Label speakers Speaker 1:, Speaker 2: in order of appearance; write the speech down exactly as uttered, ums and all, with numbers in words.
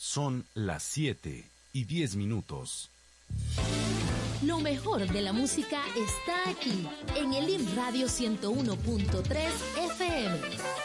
Speaker 1: Son las siete y diez minutos.
Speaker 2: Lo mejor de la música está aquí, en el I M Radio ciento uno punto tres F M.